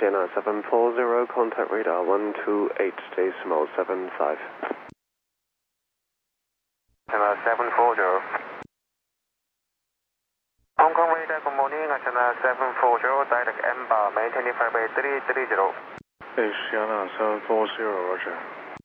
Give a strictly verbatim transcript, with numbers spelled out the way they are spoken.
China seven four zero, contact radar one two eight decimal seven five. China seven four zero. Hong Kong radar, good morning, China seven four zero, direct M bar, maintain five eight three three zero. Asiana seven four zero, roger.